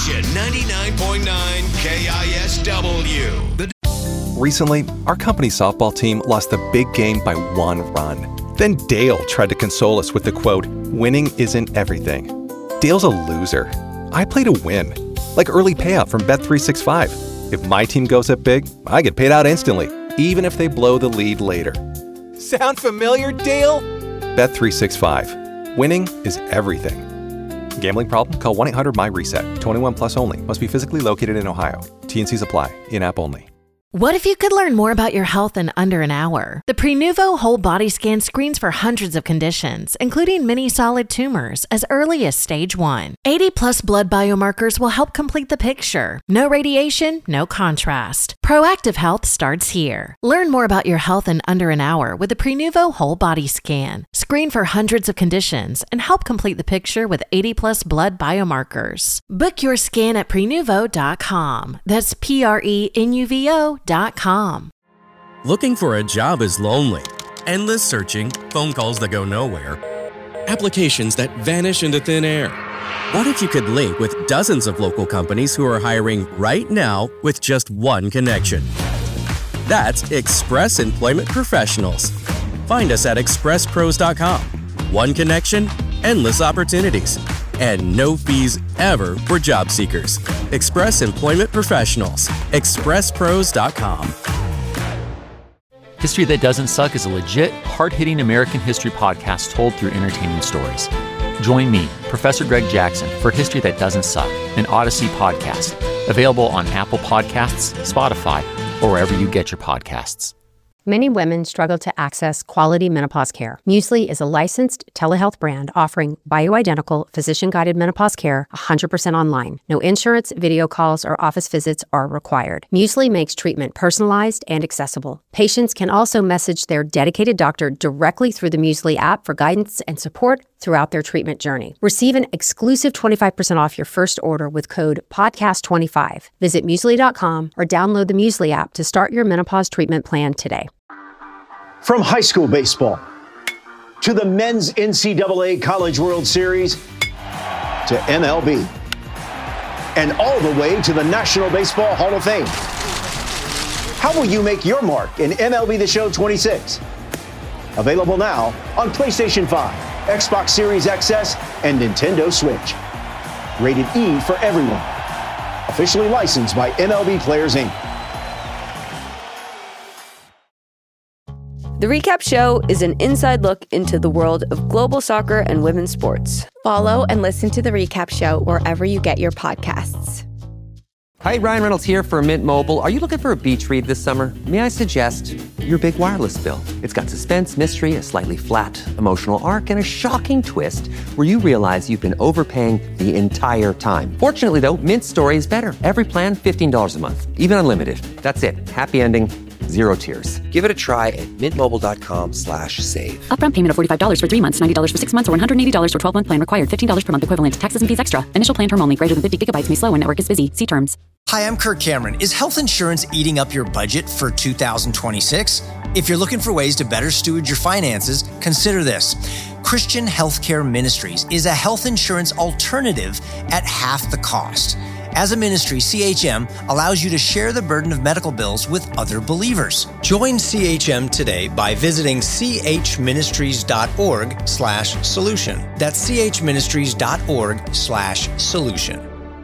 station, 99.9 KISW. Recently, our company softball team lost the big game by 1 run. Then Dale tried to console us with the quote, "Winning isn't everything." Dale's a loser. I play to win, like early payout from Bet365. If my team goes up big, I get paid out instantly, even if they blow the lead later. Sound familiar, Dale? Bet365. Winning is everything. Gambling problem? Call 1-800-MY-RESET. 21 plus only. Must be physically located in Ohio. T&Cs apply. In-app only. What if you could learn more about your health in under an hour? The Prenuvo Whole Body Scan screens for hundreds of conditions, including many solid tumors, as early as stage 1. 80-plus blood biomarkers will help complete the picture. No radiation, no contrast. Proactive health starts here. Learn more about your health in under an hour with the Prenuvo Whole Body Scan. Screen for hundreds of conditions and help complete the picture with 80-plus blood biomarkers. Book your scan at Prenuvo.com. That's Prenuvo.com. Looking for a job is lonely. Endless searching, phone calls that go nowhere, applications that vanish into thin air. What if you could link with dozens of local companies who are hiring right now with just one connection? That's Express Employment Professionals. Find us at expresspros.com. One connection, endless opportunities, and no fees ever for job seekers. Express Employment Professionals. expresspros.com. History That Doesn't Suck is a legit, hard-hitting American history podcast told through entertaining stories. Join me, Professor Greg Jackson, for History That Doesn't Suck, an Odyssey podcast, available on Apple Podcasts, Spotify, or wherever you get your podcasts. Many women struggle to access quality menopause care. Muesli is a licensed telehealth brand offering bioidentical, physician-guided menopause care 100% online. No insurance, video calls, or office visits are required. Muesli makes treatment personalized and accessible. Patients can also message their dedicated doctor directly through the Muesli app for guidance and support throughout their treatment journey. Receive an exclusive 25% off your first order with code PODCAST25. Visit Muesli.com or download the Muesli app to start your menopause treatment plan today. From high school baseball to the men's NCAA College World Series to MLB and all the way to the National Baseball Hall of Fame. How will you make your mark in MLB The Show 26? Available now on PlayStation 5, Xbox Series XS, and Nintendo Switch. Rated E for everyone. Officially licensed by MLB Players, Inc. The Recap Show is an inside look into the world of global soccer and women's sports. Follow and listen to The Recap Show wherever you get your podcasts. Hi, Ryan Reynolds here for Mint Mobile. Are you looking for a beach read this summer? May I suggest your big wireless bill? It's got suspense, mystery, a slightly flat, emotional arc, and a shocking twist where you realize you've been overpaying the entire time. Fortunately, though, Mint's story is better. Every plan, $15 a month, even unlimited. That's it. Happy ending. Zero tears. Give it a try at mintmobile.com/save. Upfront payment of $45 for 3 months, $90 for 6 months, or $180 for 12-month plan required. $15 per month equivalent. Taxes and fees extra. Initial plan term only. Greater than 50 gigabytes may slow when network is busy. See terms. Hi, I'm Kirk Cameron. Is health insurance eating up your budget for 2026? If you're looking for ways to better steward your finances, consider this. Christian Healthcare Ministries is a health insurance alternative at half the cost. As a ministry, CHM allows you to share the burden of medical bills with other believers. Join CHM today by visiting chministries.org/solution. That's chministries.org/solution.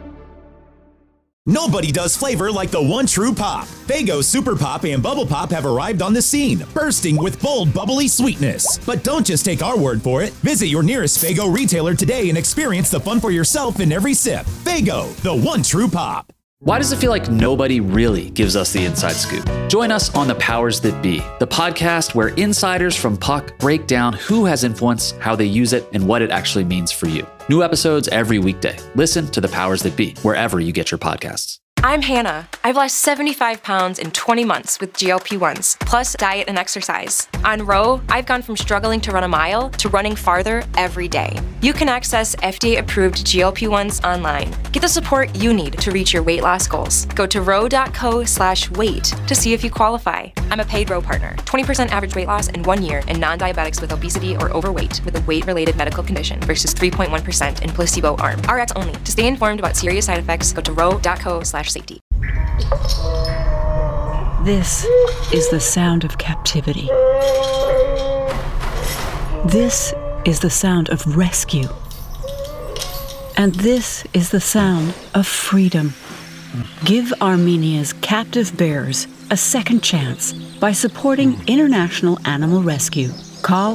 Nobody does flavor like the one true pop. Faygo Super Pop and Bubble Pop have arrived on the scene, bursting with bold, bubbly sweetness. But don't just take our word for it. Visit your nearest Faygo retailer today and experience the fun for yourself in every sip. Faygo, the one true pop. Why does it feel like nobody really gives us the inside scoop? Join us on The Powers That Be, the podcast where insiders from Puck break down who has influence, how they use it, and what it actually means for you. New episodes every weekday. Listen to The Powers That Be, wherever you get your podcasts. I'm Hannah. I've lost 75 pounds in 20 months with GLP-1s, plus diet and exercise. On Ro, I've gone from struggling to run a mile to running farther every day. You can access FDA-approved GLP-1s online. Get the support you need to reach your weight loss goals. Go to ro.co/weight to see if you qualify. I'm a paid Ro partner. 20% average weight loss in 1 year in non-diabetics with obesity or overweight with a weight-related medical condition versus 3.1% in placebo arm. RX only. To stay informed about serious side effects, go to ro.co/safety. This is the sound of captivity. This is the sound of rescue. And this is the sound of freedom. Give Armenia's captive bears a second chance by supporting International Animal Rescue. Call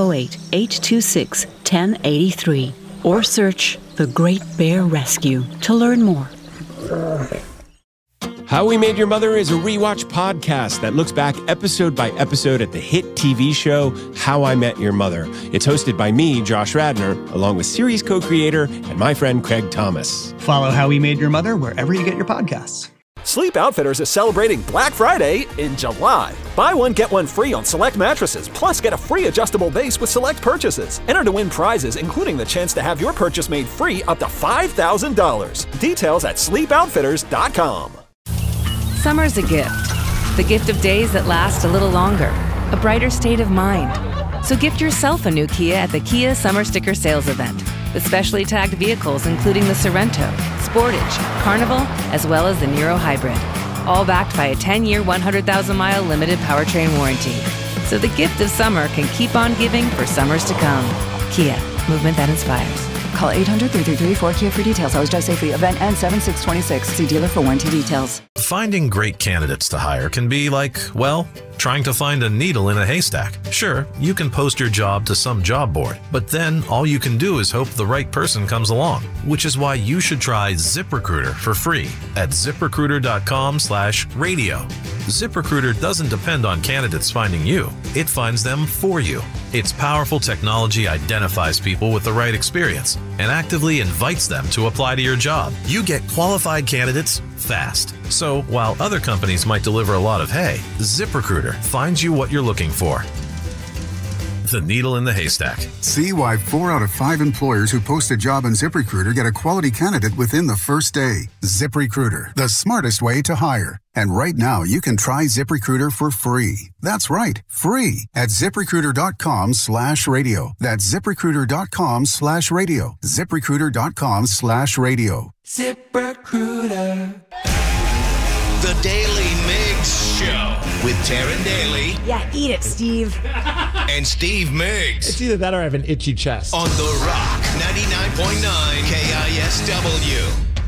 508-826-1083 or search The Great Bear Rescue to learn more. How We Made Your Mother is a rewatch podcast that looks back episode by episode at the hit TV show How I Met Your Mother. It's hosted by me, Josh Radnor, along with series co-creator and my friend Craig Thomas. Follow How We Made Your Mother wherever you get your podcasts. Sleep Outfitters is celebrating Black Friday in July. Buy one, get one free on select mattresses, plus get a free adjustable base with select purchases. Enter to win prizes, including the chance to have your purchase made free up to $5,000. Details at sleepoutfitters.com. Summer's a gift. The gift of days that last a little longer. A brighter state of mind. So gift yourself a new Kia at the Kia Summer Sticker Sales Event. With specially tagged vehicles including the Sorrento, Sportage, Carnival, as well as the Niro Hybrid. All backed by a 10-year, 100,000-mile limited powertrain warranty. So the gift of summer can keep on giving for summers to come. Kia, movement that inspires. Call 800-333-4KIA for details. Always drive safely. Event ends 7/6/26. See dealer for warranty details. Finding great candidates to hire can be like, well, trying to find a needle in a haystack. Sure, you can post your job to some job board, but then all you can do is hope the right person comes along, which is why you should try ZipRecruiter for free at ZipRecruiter.com/radio. ZipRecruiter doesn't depend on candidates finding you. It finds them for you. Its powerful technology identifies people with the right experience and actively invites them to apply to your job. You get qualified candidates fast. So while other companies might deliver a lot of hay, ZipRecruiter finds you what you're looking for. The needle in the haystack. See why 4 out of 5 employers who post a job on ZipRecruiter get a quality candidate within the first day. ZipRecruiter, the smartest way to hire. And right now, you can try ZipRecruiter for free. That's right, free at ZipRecruiter.com/radio. That's ZipRecruiter.com/radio. ZipRecruiter.com/radio. ZipRecruiter. The Daily Migs Show with Taryn Daly. Yeah, eat it, Steve. And Steve Migs. It's either that or I have an itchy chest. On The Rock, 99.9 KISW.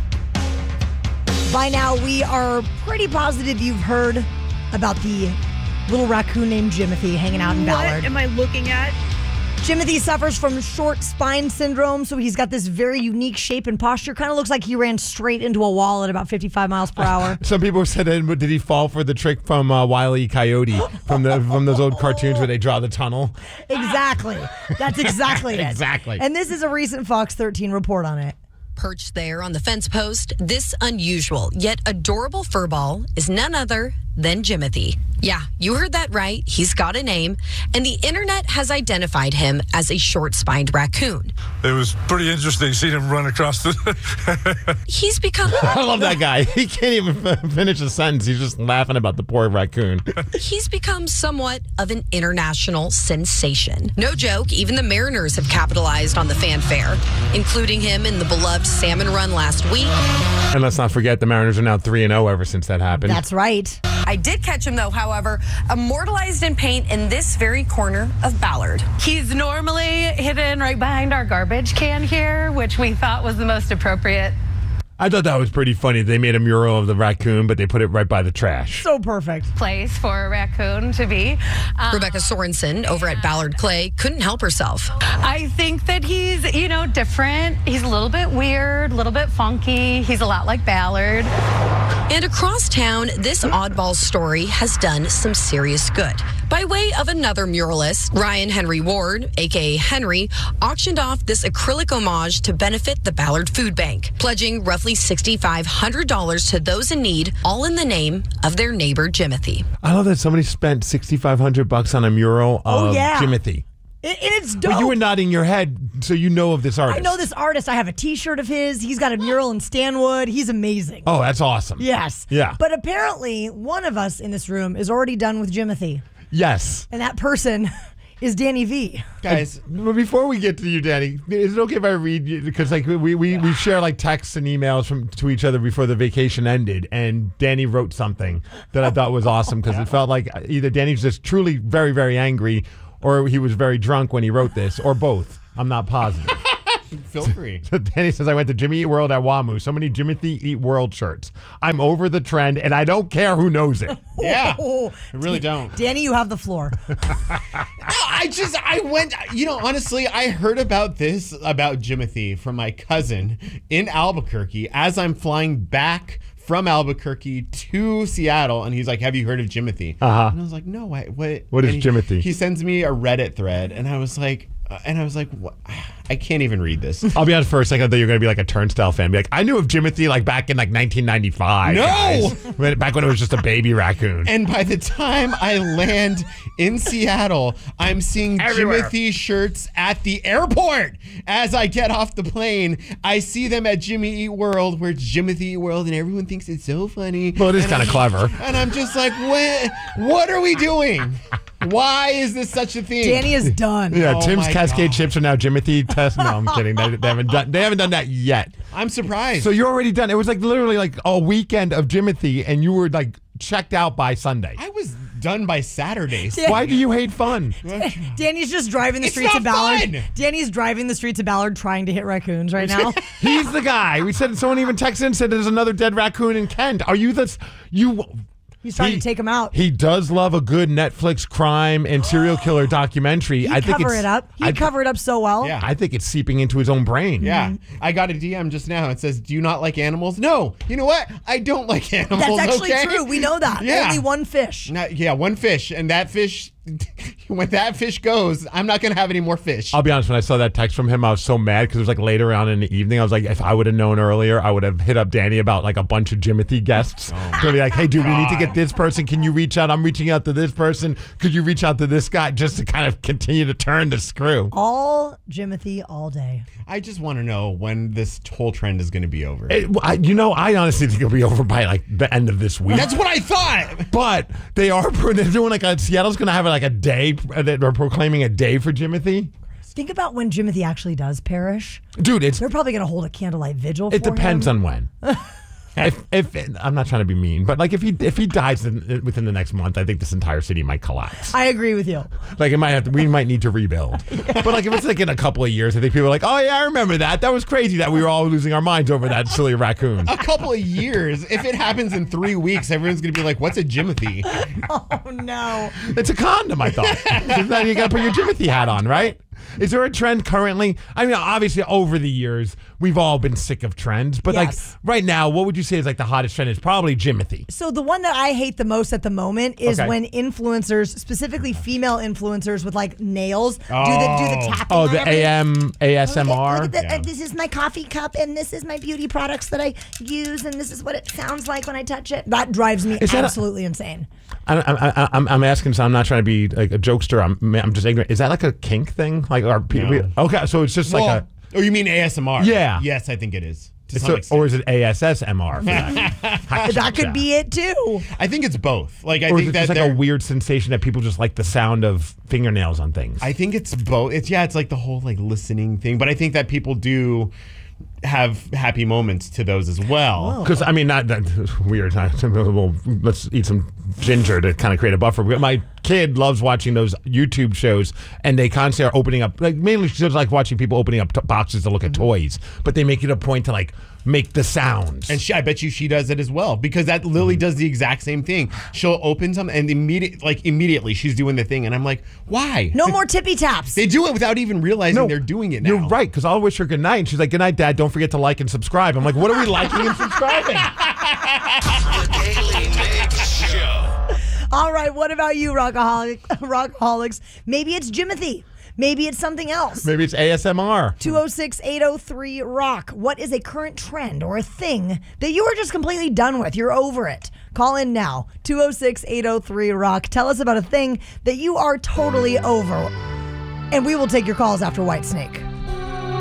By now, we are pretty positive you've heard about the little raccoon named Jimothy hanging out in Ballard. What am I looking at? Jimothy suffers from short spine syndrome, so he's got this very unique shape and posture. Kind of looks like he ran straight into a wall at about 55 miles per hour. Some people said, did he fall for the trick from Wile E. Coyote from those old cartoons where they draw the tunnel? Exactly. That's exactly it. Exactly. And this is a recent Fox 13 report on it. Perched there on the fence post, this unusual yet adorable furball is none other than Jimothy. Yeah, you heard that right. He's got a name, and the internet has identified him as a short-spined raccoon. It was pretty interesting seeing him run across the... He's become... I love that guy. He can't even finish a sentence. He's just laughing about the poor raccoon. He's become somewhat of an international sensation. No joke, even the Mariners have capitalized on the fanfare, including him in the beloved Salmon Run last week. And let's not forget, the Mariners are now 3-0 ever since that happened. That's right. I did catch him, though, however, immortalized in paint in this very corner of Ballard. He's normally hidden right behind our garbage can here, which we thought was the most appropriate. I thought that was pretty funny. They made a mural of the raccoon, but they put it right by the trash. So perfect. Place for a raccoon to be. Rebecca Sorensen over at Ballard Clay couldn't help herself. I think that he's, different. He's a little bit weird, a little bit funky. He's a lot like Ballard. And across town, this oddball story has done some serious good. By way of another muralist, Ryan Henry Ward, a.k.a. Henry, auctioned off this acrylic homage to benefit the Ballard Food Bank, pledging roughly nearly $6,500 to those in need, all in the name of their neighbor, Jimothy. I love that somebody spent $6,500 on a mural of Jimothy. And it's dope. But you were nodding your head, so you know of this artist. I know this artist. I have a T-shirt of his. He's got a mural in Stanwood. He's amazing. Oh, that's awesome. Yes. Yeah. But apparently, one of us in this room is already done with Jimothy. Yes. And that person is Danny V. Guys, before we get to you, Danny, is it okay if I read you? Because like we share like texts and emails to each other before the vacation ended, and Danny wrote something that I thought was awesome because it felt like either Danny's just truly very, very angry, or he was very drunk when he wrote this, or both. I'm not positive. Feel free. So Danny says, I went to Jimmy Eat World at WAMU. So many Jimothy Eat World shirts. I'm over the trend, and I don't care who knows it. Yeah. I really don't. Danny, you have the floor. I went, honestly, I heard about Jimothy from my cousin in Albuquerque as I'm flying back from Albuquerque to Seattle, and he's like, have you heard of Jimothy? And I was like, no, what is Jimothy? He sends me a Reddit thread, and I was like, what? I can't even read this. I'll be honest, for a second, I thought you were going to be like a Turnstile fan. Be like, I knew of Jimothy like back in like 1995. No! Guys. Back when it was just a baby raccoon. And by the time I land in Seattle, I'm seeing Jimothy shirts at the airport. As I get off the plane, I see them at Jimmy Eat World, where it's Jimothy Eat World, and everyone thinks it's so funny. Well, it is kind of clever. And I'm just like, what are we doing? Why is this such a thing? Danny is done. Yeah, Tim's Cascade chips are now Jimothy test. No, I'm kidding. They haven't done that yet. I'm surprised. So you're already done. It was like literally like a weekend of Jimothy, and you were like checked out by Sunday. I was done by Saturdays. Why do you hate fun? Danny's just driving the streets of Ballard. Danny's driving the streets of Ballard trying to hit raccoons right now. He's the guy. We said someone even texted and said there's another dead raccoon in Kent. Are you this? He's trying to take him out. He does love a good Netflix crime and serial killer documentary. He'd cover it up so well. Yeah. I think it's seeping into his own brain. Yeah. I got a DM just now. It says, do you not like animals? No. You know what? I don't like animals. That's actually true. We know that. Yeah. Only one fish. One fish. And that fish, when that fish goes, I'm not going to have any more fish. I'll be honest, when I saw that text from him, I was so mad because it was like later on in the evening. I was like, if I would have known earlier, I would have hit up Danny about like a bunch of Jimothy guests. To be like, hey, dude, we need to get this person. Can you reach out? I'm reaching out to this person. Could you reach out to this guy just to kind of continue to turn the screw? All Jimothy all day. I just want to know when this whole trend is going to be over. I honestly think it'll be over by like the end of this week. That's what I thought. But they're doing like Seattle's going to have like a day. They're proclaiming a day for Jimothy. Think about when Jimothy actually does perish. Dude, they're probably going to hold a candlelight vigil for him. It depends on when. If I'm not trying to be mean, but like if he dies within the next month, I think this entire city might collapse. I agree with you. Like we might need to rebuild. But like if it's like in a couple of years, I think people are like, oh yeah, I remember that. That was crazy that we were all losing our minds over that silly raccoon. A couple of years. If it happens in 3 weeks, everyone's gonna be like, what's a Jimothy? Oh no. It's a condom, I thought. Then you gotta put your Jimothy hat on, right? Is there a trend currently? I mean, obviously, over the years, we've all been sick of trends. But like right now, what would you say is like the hottest trend? Is probably Jimothy. So the one that I hate the most at the moment is when influencers, specifically female influencers with like nails, do the tapping. Oh, the ASMR. Look at this is my coffee cup, and this is my beauty products that I use, and this is what it sounds like when I touch it. That drives me absolutely insane. I'm asking, so I'm not trying to be like a jokester. I'm just ignorant. Is that like a kink thing? Like, okay, so it's just like a. Oh, you mean ASMR? Yeah. Yes, I think it is. Or is it ASSMR for that? That could be it too. I think it's both. Like, I or think is it that just like a weird sensation that people just like the sound of fingernails on things. I think it's both. It's like the whole like listening thing, but I think that people do have happy moments to those as well. Because I mean, not weird. Well, let's eat some ginger to kind of create a buffer. My kid loves watching those YouTube shows, and they constantly are opening up. Like mainly, she does like watching people opening up boxes to look at toys, but they make it a point to like make the sounds. And I bet you she does it as well, because that Lily does the exact same thing. She'll open something and immediately she's doing the thing, and I'm like, why? No more tippy taps. They do it without even realizing they're doing it now. You're right, because I'll wish her good night, and she's like, good night, Dad. Don't forget to like and subscribe. I'm like, what are we liking and subscribing? The Daily Mix Show. All right, what about you, Rockaholics? Maybe it's Jimothy. Maybe it's something else. Maybe it's ASMR. 206-803-ROCK. What is a current trend or a thing that you are just completely done with? You're over it. Call in now. 206-803-ROCK. Tell us about a thing that you are totally over. And we will take your calls after Whitesnake.